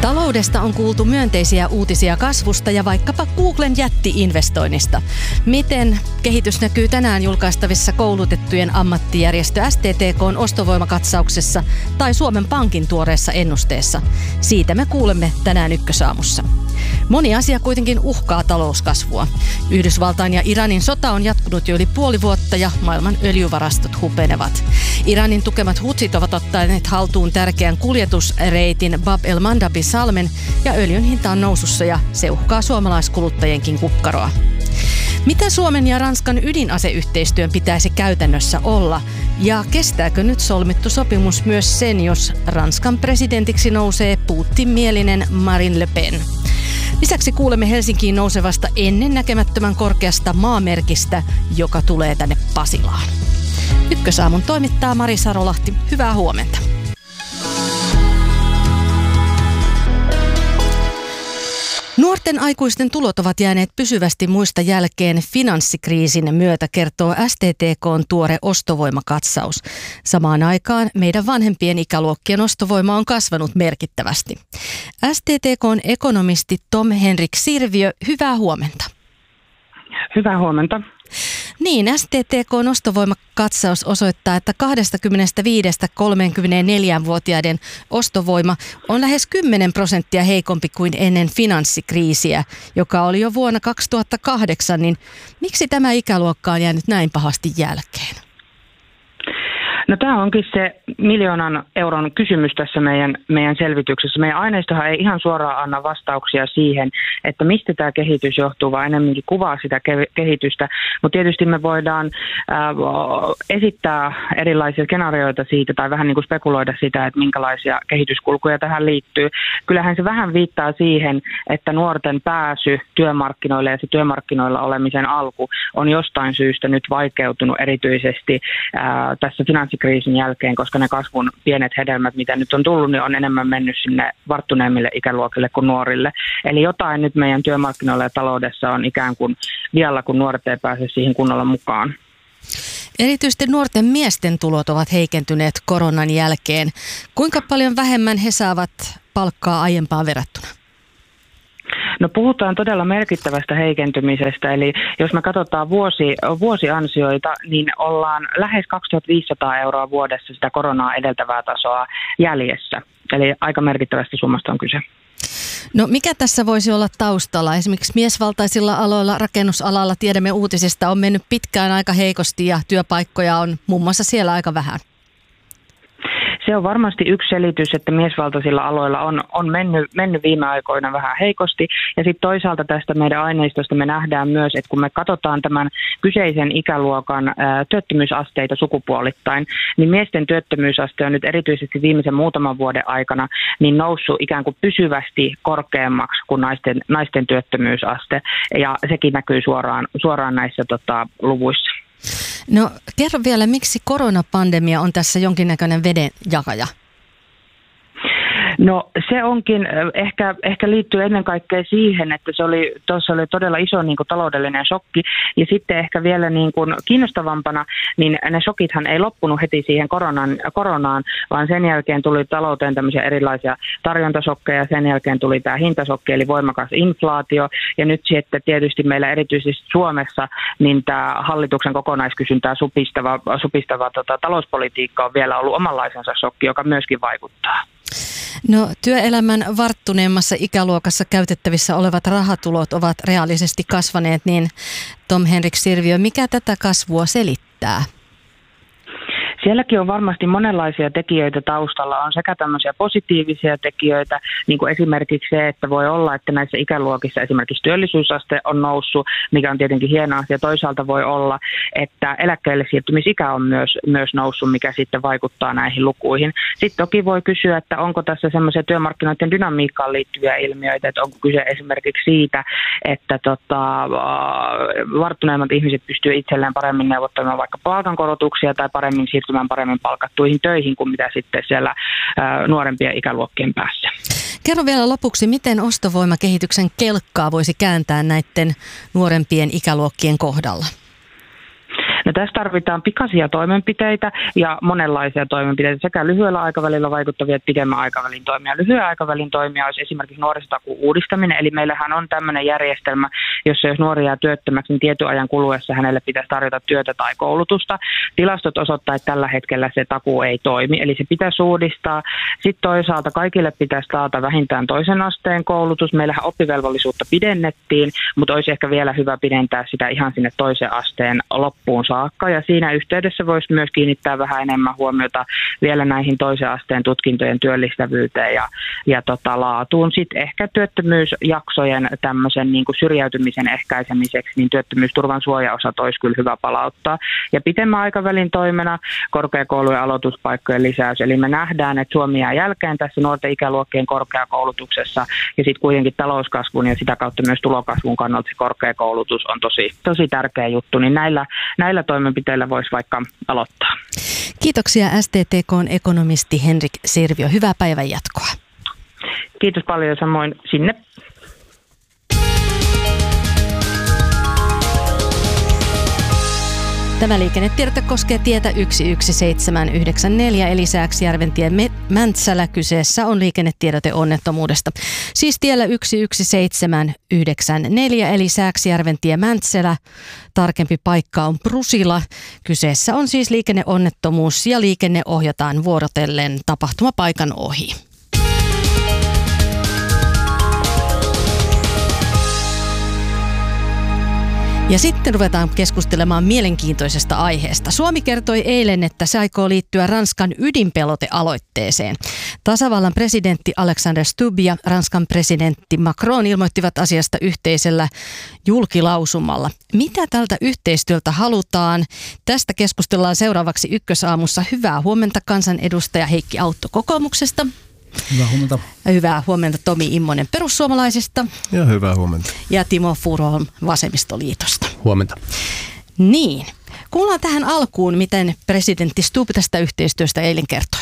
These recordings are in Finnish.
Taloudesta on kuultu myönteisiä uutisia kasvusta ja vaikkapa Googlen jätti-investoinnista. Miten kehitys näkyy tänään julkaistavissa koulutettujen ammattijärjestö STTK:n ostovoimakatsauksessa tai Suomen Pankin tuoreessa ennusteessa? Siitä me kuulemme tänään Ykkösaamussa. Moni asia kuitenkin uhkaa talouskasvua. Yhdysvaltain ja Iranin sota on jatkunut jo yli puoli vuotta ja maailman öljyvarastot hupenevat. Iranin tukemat hutsit ovat ottaneet haltuun tärkeän kuljetusreitin Bab el-Mandabi-salmen ja öljyn hinta on nousussa ja se uhkaa suomalaiskuluttajienkin kukkaroa. Mitä Suomen ja Ranskan ydinaseyhteistyön pitäisi käytännössä olla? Ja kestääkö nyt solmittu sopimus myös sen, jos Ranskan presidentiksi nousee Putin-mielinen Marine Le Pen? Lisäksi kuulemme Helsinkiin nousevasta ennennäkemättömän korkeasta maamerkistä, joka tulee tänne Pasilaan. Ykkösaamun toimittaa Mari Sarolahti. Hyvää huomenta. Nuorten aikuisten tulot ovat jääneet pysyvästi muista jälkeen finanssikriisin myötä, kertoo STTK:n tuore ostovoimakatsaus. Samaan aikaan meidän vanhempien ikäluokkien ostovoima on kasvanut merkittävästi. STTK:n ekonomisti Tom Henrik Sirviö, hyvää huomenta. Hyvää huomenta. Niin, STTK:n ostovoimakatsaus osoittaa, että 25-34-vuotiaiden ostovoima on lähes 10% heikompi kuin ennen finanssikriisiä, joka oli jo vuonna 2008. Niin miksi tämä ikäluokka on jäänyt näin pahasti jälkeen? No tämä onkin se 1 000 000 euron kysymys tässä meidän selvityksessä. Meidän aineistohan ei ihan suoraan anna vastauksia siihen, että mistä tämä kehitys johtuu, vaan enemmänkin kuvaa sitä kehitystä. Mutta tietysti me voidaan esittää erilaisia skenaarioita siitä tai vähän niin kuin spekuloida sitä, että minkälaisia kehityskulkuja tähän liittyy. Kyllähän se vähän viittaa siihen, että nuorten pääsy työmarkkinoille ja se työmarkkinoilla olemisen alku on jostain syystä nyt vaikeutunut erityisesti tässä finanssikriisin jälkeen, koska ne kasvun pienet hedelmät, mitä nyt on tullut, niin on enemmän mennyt sinne varttuneemmille ikäluokille kuin nuorille. Eli jotain nyt meidän työmarkkinoilla ja taloudessa on ikään kuin vialla, kun nuoret ei pääse siihen kunnolla mukaan. Erityisesti nuorten miesten tulot ovat heikentyneet koronan jälkeen. Kuinka paljon vähemmän he saavat palkkaa aiempaan verrattuna? No puhutaan todella merkittävästä heikentymisestä, eli jos me katsotaan vuosiansioita, niin ollaan lähes 2500 euroa vuodessa sitä koronaa edeltävää tasoa jäljessä. Eli aika merkittävästä summasta on kyse. No mikä tässä voisi olla taustalla? Esimerkiksi miesvaltaisilla aloilla, rakennusalalla tiedämme uutisista on mennyt pitkään aika heikosti ja työpaikkoja on muun muassa siellä aika vähän. Se on varmasti yksi selitys, että miesvaltaisilla aloilla on mennyt viime aikoina vähän heikosti. Ja sitten toisaalta tästä meidän aineistosta me nähdään myös, että kun me katsotaan tämän kyseisen ikäluokan työttömyysasteita sukupuolittain, niin miesten työttömyysaste on nyt erityisesti viimeisen muutaman vuoden aikana niin noussut ikään kuin pysyvästi korkeammaksi kuin naisten työttömyysaste. Ja sekin näkyy suoraan näissä luvuissa. No kerro vielä, miksi koronapandemia on tässä jonkinnäköinen vedenjakaja? No se onkin, ehkä liittyy ennen kaikkea siihen, että tuossa oli todella iso niin kuin taloudellinen shokki. Ja sitten ehkä vielä niin kuin kiinnostavampana, niin ne shokithan ei loppunut heti siihen koronaan, vaan sen jälkeen tuli talouteen tämmöisiä erilaisia tarjontasokkeja, sen jälkeen tuli tämä hintasokki, eli voimakas inflaatio. Ja nyt sitten tietysti meillä erityisesti Suomessa, niin tämä hallituksen kokonaiskysyntää supistava talouspolitiikka on vielä ollut omanlaisensa shokki, joka myöskin vaikuttaa. No työelämän varttuneemmassa ikäluokassa käytettävissä olevat rahatulot ovat reaalisesti kasvaneet, niin Tom Henrik Sirviö, mikä tätä kasvua selittää? Sielläkin on varmasti monenlaisia tekijöitä taustalla. On sekä tämmöisiä positiivisia tekijöitä, niin kuin esimerkiksi se, että voi olla, että näissä ikäluokissa esimerkiksi työllisyysaste on noussut, mikä on tietenkin hieno asia. Toisaalta voi olla, että eläkkeelle siirtymisikä on myös noussut, mikä sitten vaikuttaa näihin lukuihin. Sitten toki voi kysyä, että onko tässä semmoisia työmarkkinoiden dynamiikkaan liittyviä ilmiöitä, että onko kyse esimerkiksi siitä, että varttuneemmat ihmiset pystyvät itselleen paremmin neuvottelemaan vaikka palkankorotuksia tai paremmin siirtymään paremmin palkattuihin töihin kuin mitä sitten siellä nuorempien ikäluokkien päässä. Kerro vielä lopuksi, miten ostovoimakehityksen kelkkaa voisi kääntää näiden nuorempien ikäluokkien kohdalla? No tässä tarvitaan pikaisia toimenpiteitä ja monenlaisia toimenpiteitä, sekä lyhyellä aikavälillä vaikuttavia että pidemmän aikavälin toimia. Lyhyen aikavälin toimia olisi esimerkiksi nuorisotakuun uudistaminen, eli meillähän on tämmöinen järjestelmä, jossa jos nuori jää työttömäksi, niin tietyn ajan kuluessa hänelle pitäisi tarjota työtä tai koulutusta. Tilastot osoittaa, että tällä hetkellä se takuu ei toimi, eli se pitäisi uudistaa. Sitten toisaalta kaikille pitäisi taata vähintään toisen asteen koulutus. Meillähän oppivelvollisuutta pidennettiin, mutta olisi ehkä vielä hyvä pidentää sitä ihan sinne toisen asteen loppuun saakka. Ja siinä yhteydessä voisi myös kiinnittää vähän enemmän huomiota vielä näihin toisen asteen tutkintojen työllistävyyteen ja laatuun. Sitten ehkä työttömyysjaksojen tämmöisen niin kuin syrjäytymisen ehkäisemiseksi, niin työttömyysturvan suojaosat olisi kyllä hyvä palauttaa. Ja pitemmän aikavälin toimena korkeakoulujen aloituspaikkojen lisäys. Eli me nähdään, että Suomi jää jälkeen tässä nuorten ikäluokkien korkeakoulutuksessa ja sitten kuitenkin talouskasvun ja sitä kautta myös tulokasvun kannalta se korkeakoulutus on tosi tärkeä juttu. Niin näillä toimenpiteillä voisi vaikka aloittaa. Kiitoksia STTK:n ekonomisti Henrik Sirviö. Hyvää päivän jatkoa. Kiitos paljon samoin sinne. Tämä liikennetiedote koskee tietä 11794 eli Sääksjärventie Mäntsälä. Kyseessä on liikennetiedote onnettomuudesta. Siis tiellä 11794 eli Sääksjärventie Mäntsälä. Tarkempi paikka on Prusila. Kyseessä on siis liikenneonnettomuus ja liikenne ohjataan vuorotellen tapahtumapaikan ohi. Ja sitten ruvetaan keskustelemaan mielenkiintoisesta aiheesta. Suomi kertoi eilen, että se aikoo liittyä Ranskan ydinpelotealoitteeseen. Tasavallan presidentti Alexander Stubb ja Ranskan presidentti Macron ilmoittivat asiasta yhteisellä julkilausumalla. Mitä tältä yhteistyöltä halutaan? Tästä keskustellaan seuraavaksi Ykkösaamussa. Hyvää huomenta kansanedustaja Heikki Autto kokoomuksesta. Hyvää huomenta. Hyvää huomenta Tomi Immonen perussuomalaisista. Ja hyvää huomenta. Ja Timo Furuholm vasemmistoliitosta. Huomenta. Niin. Kuullaan tähän alkuun, miten presidentti Stubb tästä yhteistyöstä eilen kertoi.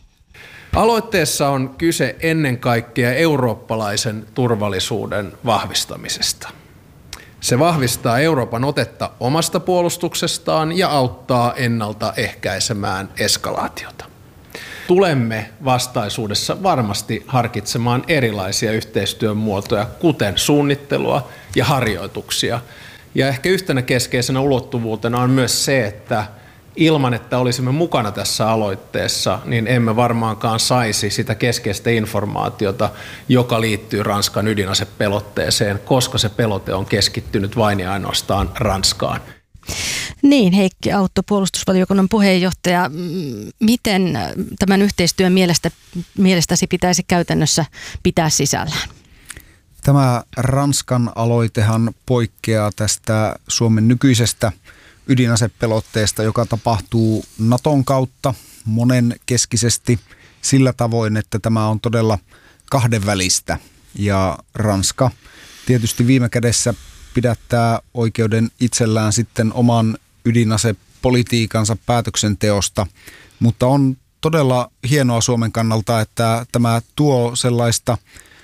Aloitteessa on kyse ennen kaikkea eurooppalaisen turvallisuuden vahvistamisesta. Se vahvistaa Euroopan otetta omasta puolustuksestaan ja auttaa ennaltaehkäisemään eskalaatiota. Tulemme vastaisuudessa varmasti harkitsemaan erilaisia yhteistyön muotoja, kuten suunnittelua ja harjoituksia. Ja ehkä yhtenä keskeisenä ulottuvuutena on myös se, että ilman, että olisimme mukana tässä aloitteessa, niin emme varmaankaan saisi sitä keskeistä informaatiota, joka liittyy Ranskan ydinasepelotteeseen, koska se pelote on keskittynyt vain ja ainoastaan Ranskaan. Niin, Heikki Autto, puolustusvaliokunnan puheenjohtaja. Miten tämän yhteistyön mielestäsi pitäisi käytännössä pitää sisällään? Tämä Ranskan aloitehan poikkeaa tästä Suomen nykyisestä ydinasepelotteesta, joka tapahtuu Naton kautta monenkeskisesti sillä tavoin, että tämä on todella kahdenvälistä. Ja Ranska tietysti viime kädessä pidättää oikeuden itsellään sitten oman ydinasepolitiikansa päätöksenteosta, mutta on todella hienoa Suomen kannalta, että tämä tuo sellaista,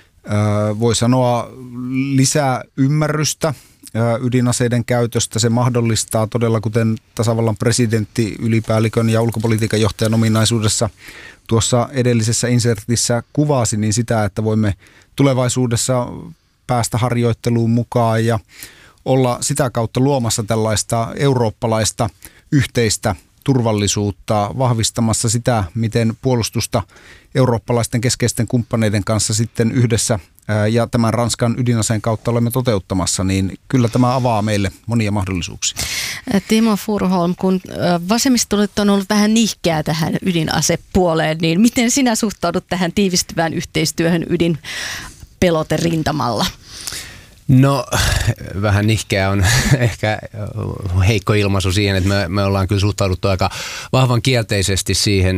voi sanoa, lisää ymmärrystä ydinaseiden käytöstä. Se mahdollistaa todella, kuten tasavallan presidentti ylipäällikön ja ulkopolitiikan johtajan ominaisuudessa tuossa edellisessä insertissä kuvasi, niin sitä, että voimme tulevaisuudessa päästä harjoitteluun mukaan ja olla sitä kautta luomassa tällaista eurooppalaista yhteistä turvallisuutta, vahvistamassa sitä, miten puolustusta eurooppalaisten keskeisten kumppaneiden kanssa sitten yhdessä ja tämän Ranskan ydinaseen kautta olemme toteuttamassa, niin kyllä tämä avaa meille monia mahdollisuuksia. Timo Furuholm, kun vasemmistoliitto on ollut vähän nihkeää tähän ydinasepuoleen, niin miten sinä suhtaudut tähän tiivistyvään yhteistyöhön ydinpeloterintamalla? No, vähän nihkeä on ehkä heikko ilmaisu siihen, että me ollaan kyllä suhtauduttu aika vahvan kielteisesti siihen,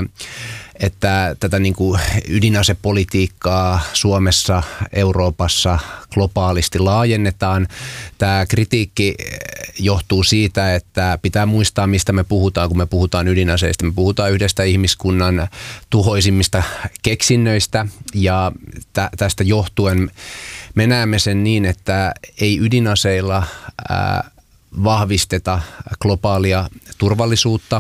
että tätä niin kuin ydinasepolitiikkaa Suomessa, Euroopassa globaalisti laajennetaan. Tämä kritiikki johtuu siitä, että pitää muistaa, mistä me puhutaan, kun me puhutaan ydinaseista. Me puhutaan yhdestä ihmiskunnan tuhoisimmista keksinnöistä ja tästä johtuen me näemme sen niin, että ei ydinaseilla vahvisteta globaalia turvallisuutta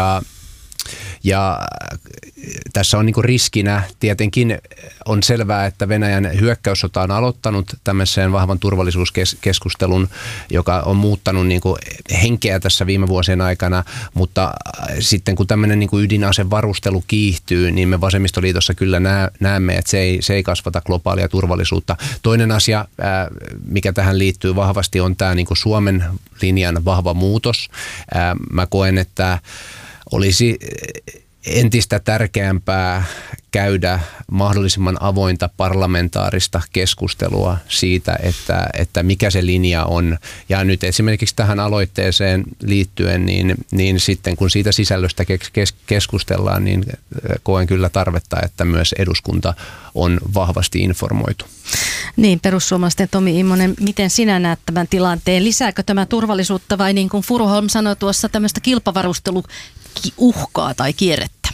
ja tässä on niinku riskinä, tietenkin on selvää, että Venäjän hyökkäyssota on aloittanut tämmöisen vahvan turvallisuuskeskustelun, joka on muuttanut niinku henkeä tässä viime vuosien aikana, mutta sitten kun tämmöinen niinku ydinasevarustelu kiihtyy, niin me Vasemmistoliitossa kyllä näemme, että se ei kasvata globaalia turvallisuutta. Toinen asia, mikä tähän liittyy vahvasti, on tämä niinku Suomen linjan vahva muutos. Mä koen, että olisi entistä tärkeämpää käydä mahdollisimman avointa parlamentaarista keskustelua siitä, että mikä se linja on. Ja nyt esimerkiksi tähän aloitteeseen liittyen, niin sitten kun siitä sisällöstä keskustellaan, niin koen kyllä tarvetta, että myös eduskunta on vahvasti informoitu. Niin, perussuomalaisten Tomi Immonen, miten sinä näet tämän tilanteen? Lisääkö tämä turvallisuutta vai niin kuin Furuholm sanoi tuossa, tämmöistä kilpavarusteluuhkaa tai kierrettä?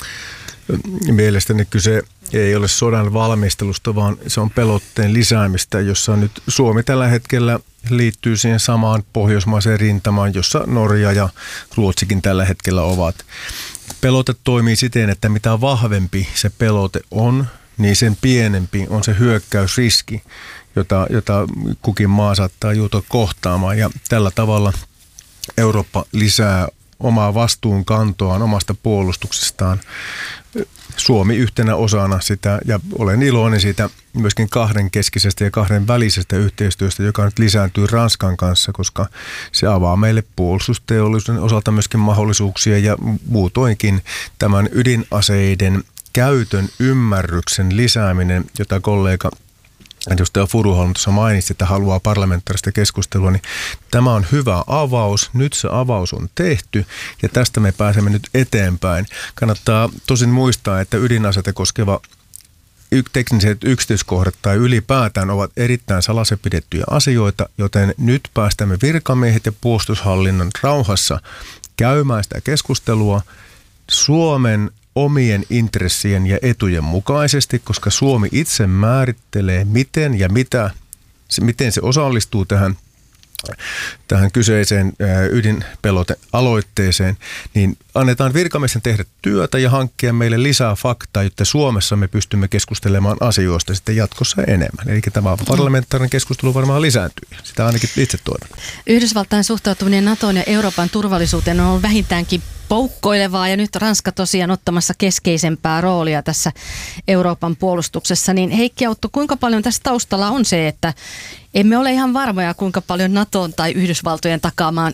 Mielestäni kyse ei ole sodan valmistelusta, vaan se on pelotteen lisäämistä, jossa nyt Suomi tällä hetkellä liittyy siihen samaan pohjoismaiseen rintamaan, jossa Norja ja Ruotsikin tällä hetkellä ovat. Pelote toimii siten, että mitä vahvempi se pelote on, niin sen pienempi on se hyökkäysriski, jota kukin maa saattaa joutua kohtaamaan. Ja tällä tavalla Eurooppa lisää omaa vastuunkantoaan omasta puolustuksestaan. Suomi yhtenä osana sitä, ja olen iloinen siitä myöskin kahdenkeskisestä ja kahdenvälisestä yhteistyöstä, joka nyt lisääntyy Ranskan kanssa, koska se avaa meille puolustusteollisuuden osalta myöskin mahdollisuuksia ja muutoinkin tämän ydinaseiden käytön ymmärryksen lisääminen, jota kollega edustaja Furuholm tuossa mainitsi, että haluaa parlamentaarista keskustelua, niin tämä on hyvä avaus. Nyt se avaus on tehty ja tästä me pääsemme nyt eteenpäin. Kannattaa tosin muistaa, että ydinaseita koskeva tekniset yksityiskohdat tai ylipäätään ovat erittäin salaisen pidettyjä asioita, joten nyt päästämme virkamiehet ja puolustushallinnon rauhassa käymään sitä keskustelua Suomen omien intressien ja etujen mukaisesti, koska Suomi itse määrittelee, miten ja miten se osallistuu tähän kyseiseen ydinpelotealoitteeseen, niin annetaan virkamiesten tehdä työtä ja hankkia meille lisää faktaa, jotta Suomessa me pystymme keskustelemaan asioista sitten jatkossa enemmän. Eli tämä parlamentaarinen keskustelu varmaan lisääntyy. Sitä ainakin itse toivon. Yhdysvaltain suhtautuminen NATOon ja Euroopan turvallisuuteen on ollut vähintäänkin poukkoilevaa ja nyt Ranska tosiaan ottamassa keskeisempää roolia tässä Euroopan puolustuksessa. Niin Heikki Autto, kuinka paljon tässä taustalla on se, että emme ole ihan varmoja, kuinka paljon NATOn tai Yhdysvaltojen takaamaan